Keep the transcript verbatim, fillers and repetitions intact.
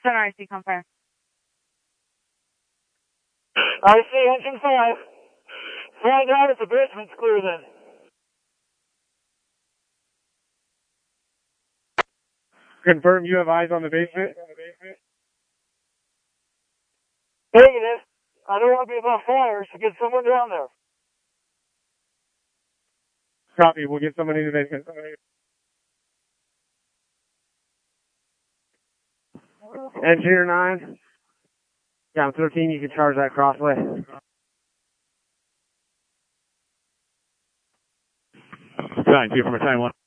Center I C, confirm. I see engine five. Find out if the basement's clear then. Confirm you have eyes on the basement? Negative. I don't want to be about fire, so get someone down there. Copy, we'll get someone in the basement. Engineer nine. Yeah, I'm thirteen, you can charge that crossway. Nine, two from a time one.